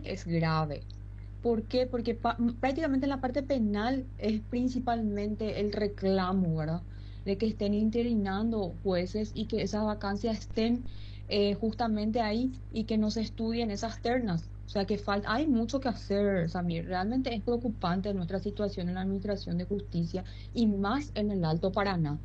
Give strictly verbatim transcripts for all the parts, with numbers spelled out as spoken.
es grave. ¿Por qué? Porque pa- prácticamente en la parte penal es principalmente el reclamo, ¿verdad? De que estén interinando jueces y que esas vacancias estén eh, justamente ahí y que no se estudien esas ternas. O sea que falta, hay mucho que hacer, Samir. Realmente es preocupante nuestra situación en la Administración de Justicia y más en el Alto Paraná.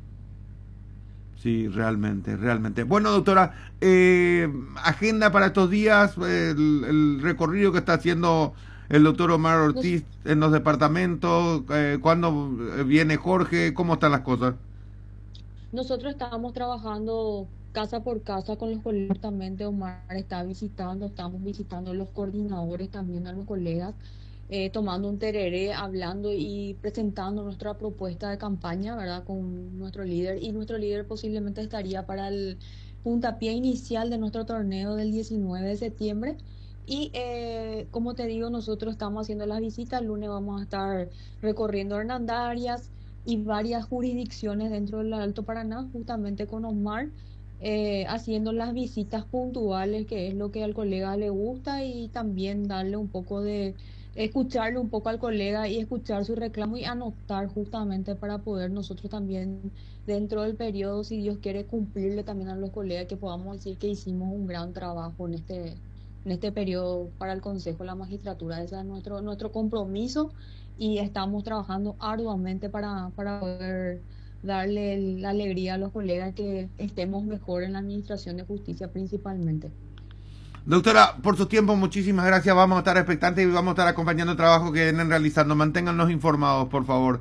Sí, realmente, realmente. Bueno, doctora, eh, agenda para estos días, el, el recorrido que está haciendo el doctor Omar Nos- Ortiz en los departamentos, eh, cuándo viene Jorge, cómo están las cosas. Nosotros estábamos trabajando casa por casa con los colegas, justamente Omar está visitando, estamos visitando los coordinadores también a los colegas, eh, tomando un tereré, hablando y presentando nuestra propuesta de campaña, ¿verdad? Con nuestro líder y nuestro líder posiblemente estaría para el puntapié inicial de nuestro torneo del diecinueve de septiembre. Y eh, como te digo, nosotros estamos haciendo las visitas, el lunes vamos a estar recorriendo Hernandarias y varias jurisdicciones dentro del Alto Paraná, justamente con Osmar, eh, haciendo las visitas puntuales, que es lo que al colega le gusta, y también darle un poco de, escucharle un poco al colega y escuchar su reclamo y anotar justamente para poder nosotros también, dentro del periodo, si Dios quiere, cumplirle también a los colegas que podamos decir que hicimos un gran trabajo en este, en este periodo para el Consejo de la Magistratura. Ese es nuestro, nuestro compromiso y estamos trabajando arduamente para, para poder darle el- la alegría a los colegas que estemos mejor en la administración de justicia principalmente. Doctora, por su tiempo, muchísimas gracias. Vamos a estar expectantes y vamos a estar acompañando el trabajo que vienen realizando. Manténgannos informados, por favor.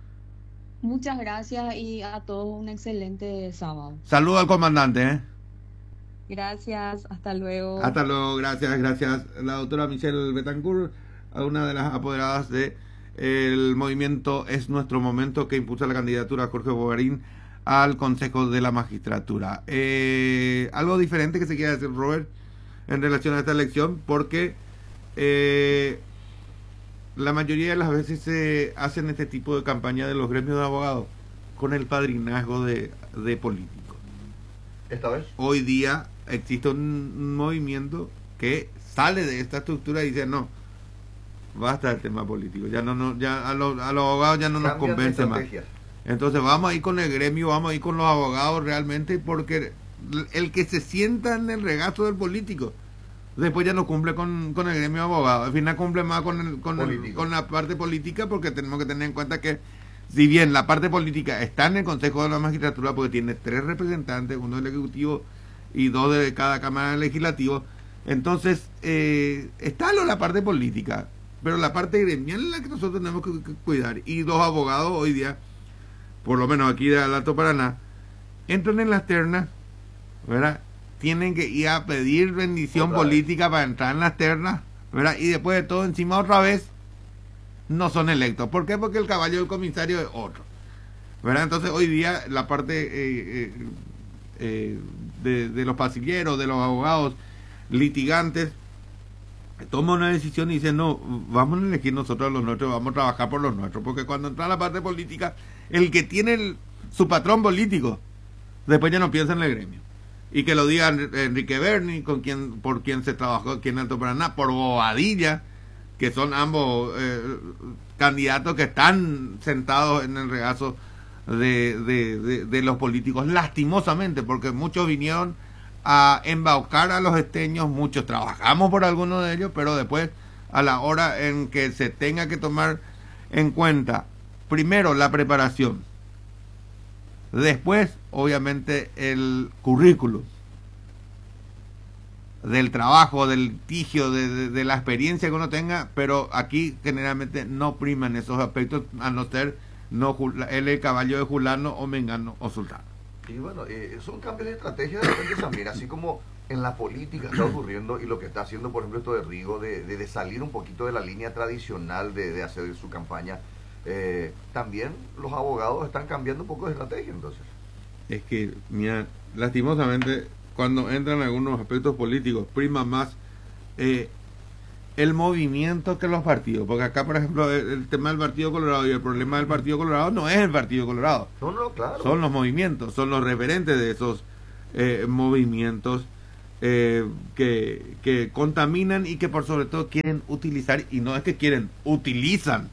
Muchas gracias y a todos un excelente sábado. Saludo al comandante, ¿eh? Gracias, hasta luego. Hasta luego, gracias, gracias. La doctora Michelle Betancourt, una de las apoderadas de el movimiento Es Nuestro Momento, que impulsa la candidatura a Jorge Bogarín al Consejo de la Magistratura. Eh, algo diferente que se quiere decir, Robert, en relación a esta elección, porque eh, la mayoría de las veces se hacen este tipo de campaña de los gremios de abogados con el padrinazgo de, de políticos. Esta vez. Hoy día existe un movimiento que sale de esta estructura y dice no, basta del tema político, ya no, no ya a los, a los abogados ya no nos Cambian de convence más. estrategia. Entonces vamos a ir con el gremio, vamos a ir con los abogados realmente, porque el que se sienta en el regazo del político después ya no cumple con, con el gremio de abogados, al final cumple más con, el, con, el, con la parte política, porque tenemos que tener en cuenta que si bien la parte política está en el Consejo de la Magistratura, porque tiene tres representantes, uno del Ejecutivo y dos de cada Cámara Legislativa, entonces eh, está la parte política, pero la parte gremial es la que nosotros tenemos que, que cuidar. Y los abogados hoy día, por lo menos aquí del Alto Paraná, entran en las ternas, ¿verdad? Tienen que ir a pedir bendición Otra política vez. Para entrar en las ternas, ¿verdad? Y después de todo, encima otra vez, no son electos. ¿Por qué? Porque el caballo del comisario es otro, ¿verdad? Entonces hoy día la parte eh, eh, eh, de, de los pasilleros, de los abogados litigantes, toma una decisión y dice no, vamos a elegir nosotros los nuestros, vamos a trabajar por los nuestros, porque cuando entra la parte política, el que tiene el, su patrón político, después ya no piensa en el gremio. Y que lo diga Enrique Berni, con quien, por quien se trabajó aquí en Alto Paraná, por Bobadilla, que son ambos eh, candidatos que están sentados en el regazo de, de, de, de los políticos, lastimosamente, porque muchos vinieron a embaucar a los esteños, muchos trabajamos por algunos de ellos, pero después, a la hora en que se tenga que tomar en cuenta, primero la preparación, después, obviamente, el currículum del trabajo, del litigio, de, de, de la experiencia que uno tenga, pero aquí generalmente no priman esos aspectos, a no ser no él el caballo de Julano o Mengano o Sultano. Y bueno, eh, son cambios de estrategia de repente también, así como en la política está ocurriendo y lo que está haciendo, por ejemplo, esto de Rigo, de, de, de salir un poquito de la línea tradicional de, de hacer su campaña. Eh, también los abogados están cambiando un poco de estrategia, entonces. Es que, mira, lastimosamente, cuando entran algunos aspectos políticos, prima más eh, el movimiento que los partidos. Porque acá, por ejemplo, el, el tema del Partido Colorado y el problema del Partido Colorado no es el Partido Colorado. No, no, claro. Son los movimientos, son los referentes de esos eh, movimientos eh, que, que contaminan y que por sobre todo quieren utilizar, y no es que quieren, utilizan,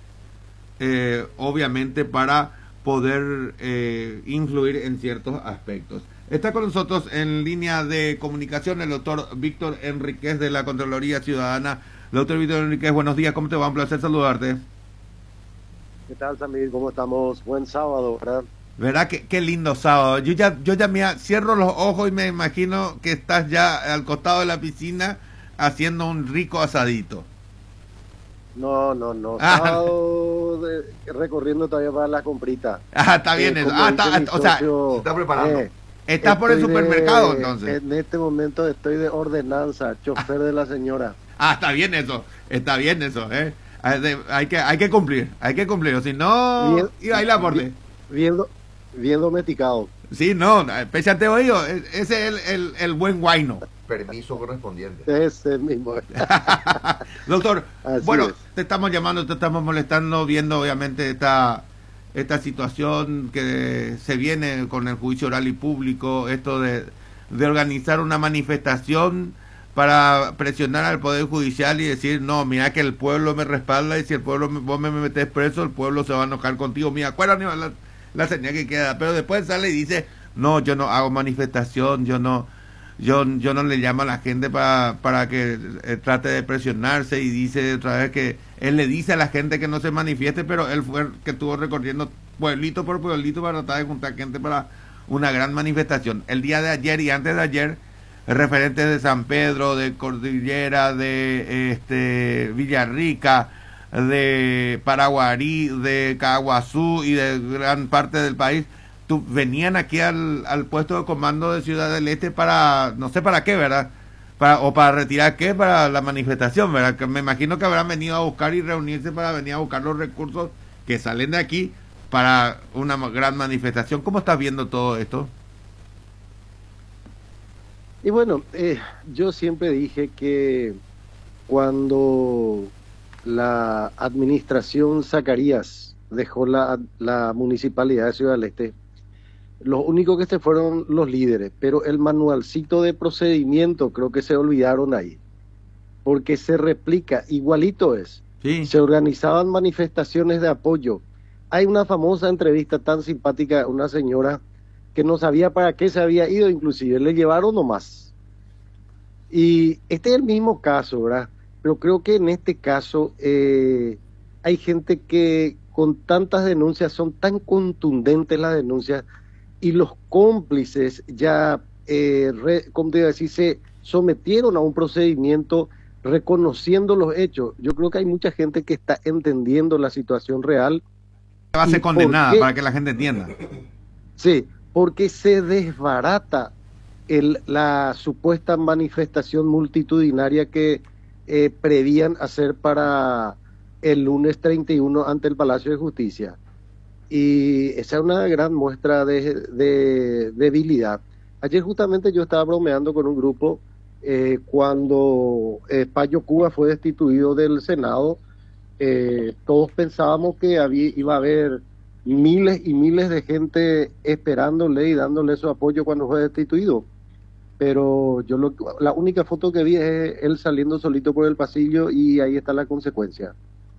eh, obviamente para poder eh, influir en ciertos aspectos. Está con nosotros en línea de comunicación el doctor Víctor Enríquez de la Contraloría Ciudadana. Doctor Víctor Enríquez, buenos días, ¿cómo te va? Un placer saludarte. ¿Qué tal, Samir? ¿Cómo estamos? Buen sábado, ¿verdad? ¿Verdad? Qué, qué lindo sábado. Yo ya, yo ya me cierro los ojos y me imagino que estás ya al costado de la piscina haciendo un rico asadito. No, no, no. Ah. Sábado de, recorriendo todavía para la comprita. Ah, está bien Eh, eso. como Ah, dice está, mi o sea, socio, Se está preparando. eh, estás por el estoy de- supermercado entonces. En este momento estoy de ordenanza, chofer de la señora. Ah, está bien eso. Está bien eso, ¿eh? Hay de- hay que, hay que cumplir, hay que cumplir. O si no, Bien. y ahí la borde. Bien, do- bien domesticado. Sí, no, pésate oído. Ese es el, el, el buen guayno. Permiso correspondiente. Ese mismo. Doctor, Así bueno, es. te estamos llamando, te estamos molestando, viendo obviamente esta, esta situación que se viene con el juicio oral y público, esto de, de organizar una manifestación para presionar al Poder Judicial y decir, no, mira que el pueblo me respalda y si el pueblo, me- vos me metés preso, el pueblo se va a enojar contigo. Mira, ¿cuál es la, la señal que queda? Pero después sale y dice, no, yo no hago manifestación, yo no... Yo, yo no le llamo a la gente para, para que eh, trate de presionarse y dice otra vez que él le dice a la gente que no se manifieste, pero él fue el que estuvo recorriendo pueblito por pueblito para tratar de juntar gente para una gran manifestación. El día de ayer y antes de ayer, referentes de San Pedro, de Cordillera, de este Villarrica, de Paraguarí, de Caguazú y de gran parte del país, tú, venían aquí al, al puesto de comando de Ciudad del Este para, no sé para qué, ¿verdad? Para, o para retirar qué, para la manifestación, ¿verdad? Que me imagino que habrán venido a buscar y reunirse para venir a buscar los recursos que salen de aquí para una ma- gran manifestación. ¿Cómo estás viendo todo esto? Y bueno, eh, yo siempre dije que cuando la administración Zacarías dejó la, la municipalidad de Ciudad del Este, los únicos que se fueron los líderes, pero el manualcito de procedimiento creo que se olvidaron ahí, porque se replica, igualito es. Sí. Se organizaban manifestaciones de apoyo. Hay una famosa entrevista tan simpática de una señora que no sabía para qué se había ido, inclusive le llevaron nomás. Y este es el mismo caso, ¿verdad? Pero creo que en este caso eh, hay gente que con tantas denuncias, son tan contundentes las denuncias, y los cómplices ya, eh, re, como te iba a decir, se sometieron a un procedimiento reconociendo los hechos. Yo creo que hay mucha gente que está entendiendo la situación real. Va a ser ¿Y por condenada qué? para que la gente entienda. Sí, porque se desbarata el, la supuesta manifestación multitudinaria que eh, prevían hacer para el lunes treinta y uno ante el Palacio de Justicia. Y esa es una gran muestra de, de debilidad. Ayer justamente yo estaba bromeando con un grupo eh, cuando eh, Payo Cuba fue destituido del Senado. Eh, todos pensábamos que había, iba a haber miles y miles de gente esperándole y dándole su apoyo cuando fue destituido. Pero yo lo, la única foto que vi es él saliendo solito por el pasillo y ahí está la consecuencia.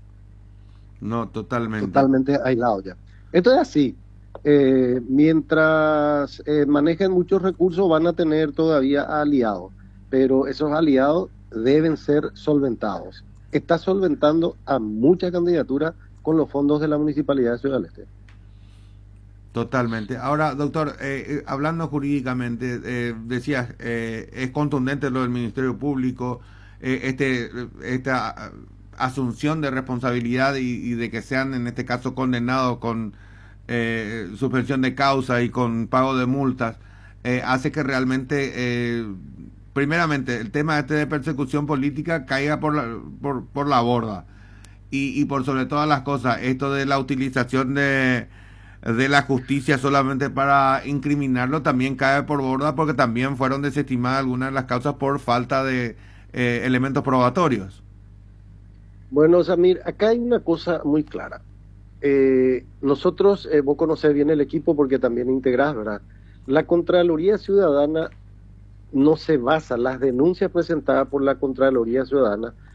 No, totalmente. Totalmente aislado ya. Esto es así. Eh, mientras eh, manejen muchos recursos van a tener todavía aliados, pero esos aliados deben ser solventados. Está solventando a muchas candidaturas con los fondos de la Municipalidad de Ciudad del Este. Totalmente. Ahora, doctor, eh, eh, hablando jurídicamente, eh, decías, eh, es contundente lo del Ministerio Público, eh, este, esta asunción de responsabilidad y, y de que sean, en este caso, condenados con eh, suspensión de causa y con pago de multas, eh, hace que realmente, eh, primeramente, el tema este de persecución política caiga por la, por, por la borda. Y, y por sobre todas las cosas, esto de la utilización de de la justicia solamente para incriminarlo también cae por borda, porque también fueron desestimadas algunas de las causas por falta de eh, elementos probatorios. Bueno, Samir, acá hay una cosa muy clara. Eh, nosotros, eh, vos conocés bien el equipo porque también integrás, ¿verdad? La Contraloría Ciudadana no se basa, las denuncias presentadas por la Contraloría Ciudadana